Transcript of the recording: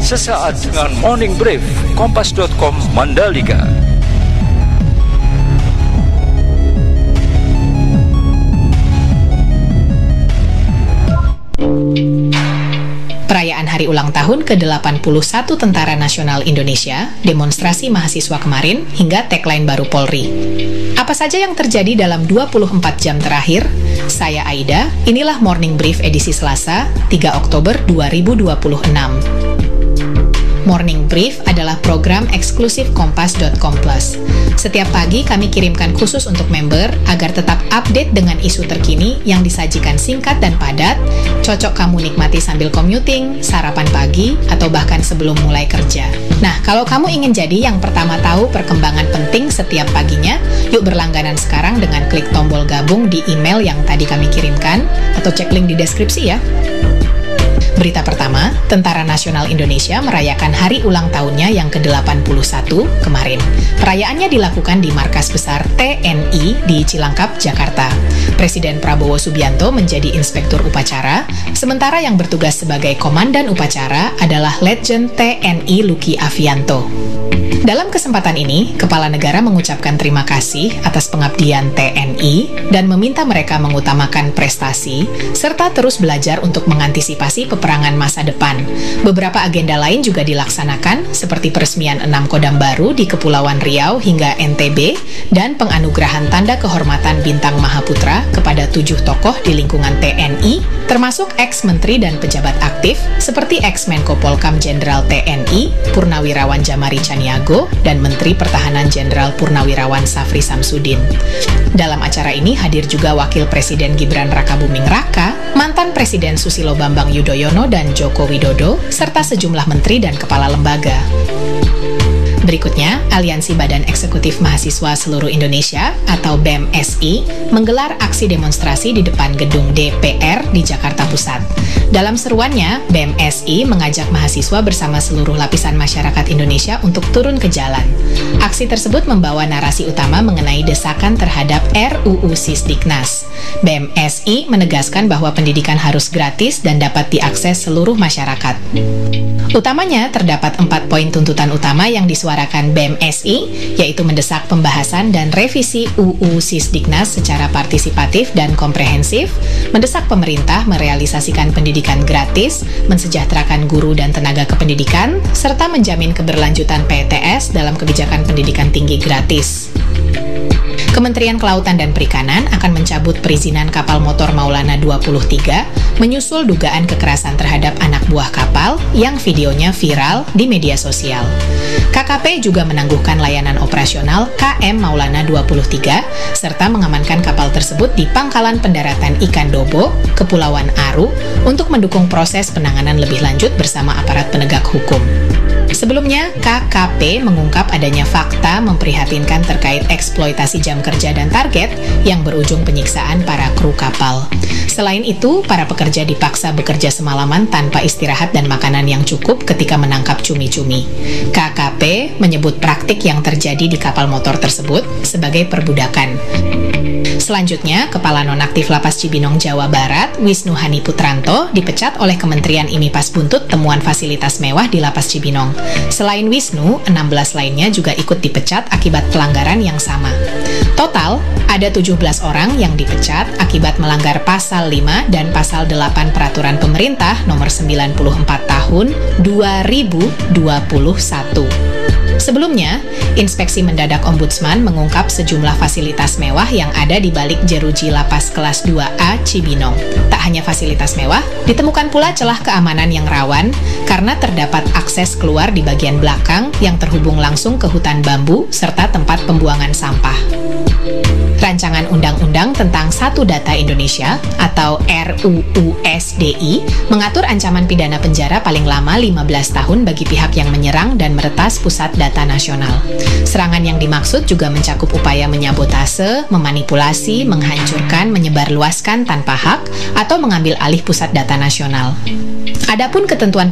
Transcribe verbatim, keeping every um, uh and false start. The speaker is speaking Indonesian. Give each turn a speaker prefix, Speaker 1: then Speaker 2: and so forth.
Speaker 1: sesaat dengan Morning Brief Kompas dot com Mandalika.
Speaker 2: Perayaan hari ulang tahun ke delapan puluh satu Tentara Nasional Indonesia, demonstrasi mahasiswa kemarin, hingga tagline baru Polri. Apa saja yang terjadi dalam dua puluh empat jam terakhir? Saya Aida, inilah Morning Brief edisi Selasa, tiga Oktober dua ribu dua puluh enam. Morning Brief adalah program eksklusif Kompas dot com Plus. Setiap pagi kami kirimkan khusus untuk member agar tetap update dengan isu terkini yang disajikan singkat dan padat, cocok kamu nikmati sambil commuting, sarapan pagi, atau bahkan sebelum mulai kerja. Nah, kalau kamu ingin jadi yang pertama tahu perkembangan penting setiap paginya, yuk berlangganan sekarang dengan klik tombol gabung di email yang tadi kami kirimkan, atau cek link di deskripsi ya. Berita pertama, Tentara Nasional Indonesia merayakan hari ulang tahunnya yang ke delapan puluh satu kemarin. Perayaannya dilakukan di Markas Besar T N I di Cilangkap, Jakarta. Presiden Prabowo Subianto menjadi inspektur upacara, sementara yang bertugas sebagai komandan upacara adalah Letjen T N I Luki Avianto. Dalam kesempatan ini, Kepala Negara mengucapkan terima kasih atas pengabdian T N I dan meminta mereka mengutamakan prestasi, serta terus belajar untuk mengantisipasi peperangan masa depan. Beberapa agenda lain juga dilaksanakan, seperti peresmian enam Kodam baru di Kepulauan Riau hingga N T B, dan penganugerahan Tanda Kehormatan Bintang Mahaputra kepada tujuh tokoh di lingkungan T N I, termasuk ex-menteri dan pejabat aktif, seperti ex-Menko Polkam Jenderal T N I, Purnawirawan Jamari Caniago, dan Menteri Pertahanan Jenderal Purnawirawan Safri Samsudin. Dalam acara ini hadir juga Wakil Presiden Gibran Rakabuming Raka, mantan Presiden Susilo Bambang Yudhoyono dan Joko Widodo, serta sejumlah menteri dan kepala lembaga. Berikutnya, Aliansi Badan Eksekutif Mahasiswa Seluruh Indonesia atau B E M S I menggelar aksi demonstrasi di depan gedung D P R di Jakarta Pusat. Dalam seruannya, B E M S I mengajak mahasiswa bersama seluruh lapisan masyarakat Indonesia untuk turun ke jalan. Aksi tersebut membawa narasi utama mengenai desakan terhadap R U U Sisdiknas. B E M S I menegaskan bahwa pendidikan harus gratis dan dapat diakses seluruh masyarakat. Utamanya, terdapat empat poin tuntutan utama yang disuarakan B E M S I, yaitu mendesak pembahasan dan revisi U U Sisdiknas secara partisipatif dan komprehensif, mendesak pemerintah merealisasikan pendidikan gratis, mensejahterakan guru dan tenaga kependidikan, serta menjamin keberlanjutan P T S dalam kebijakan pendidikan tinggi gratis. Kementerian Kelautan dan Perikanan akan mencabut perizinan kapal motor Maulana dua puluh tiga menyusul dugaan kekerasan terhadap anak buah kapal yang videonya viral di media sosial. K K P juga menangguhkan layanan operasional K M Maulana dua puluh tiga serta mengamankan kapal tersebut di Pangkalan Pendaratan Ikan Dobo, Kepulauan Aru, untuk mendukung proses penanganan lebih lanjut bersama aparat penegak hukum. Sebelumnya, K K P mengungkap adanya fakta memprihatinkan terkait eksploitasi jam kerja dan target yang berujung penyiksaan para kru kapal. Selain itu, para pekerja dipaksa bekerja semalaman tanpa istirahat dan makanan yang cukup ketika menangkap cumi-cumi. K K P menyebut praktik yang terjadi di kapal motor tersebut sebagai perbudakan. Selanjutnya, Kepala Nonaktif Lapas Cibinong Jawa Barat, Wisnu Hani Putranto, dipecat oleh Kementerian I M I Pas Buntut temuan fasilitas mewah di Lapas Cibinong. Selain Wisnu, enam belas lainnya juga ikut dipecat akibat pelanggaran yang sama. Total, ada tujuh belas orang yang dipecat akibat melanggar Pasal lima dan Pasal delapan Peraturan Pemerintah Nomor sembilan puluh empat Tahun dua ribu dua puluh satu. Sebelumnya, Inspeksi Mendadak Ombudsman mengungkap sejumlah fasilitas mewah yang ada di balik jeruji Lapas Kelas dua A Cibinong. Tak hanya fasilitas mewah, ditemukan pula celah keamanan yang rawan karena terdapat akses keluar di bagian belakang yang terhubung langsung ke hutan bambu serta tempat pembuangan sampah. Rancangan Undang-Undang tentang Satu Data Indonesia atau R U U S D I mengatur ancaman pidana penjara paling lama lima belas tahun bagi pihak yang menyerang dan meretas pusat data nasional. Serangan yang dimaksud juga mencakup upaya menyabotase, memanipulasi, menghancurkan, menyebarluaskan tanpa hak, atau mengambil alih pusat data nasional. Adapun ketentuan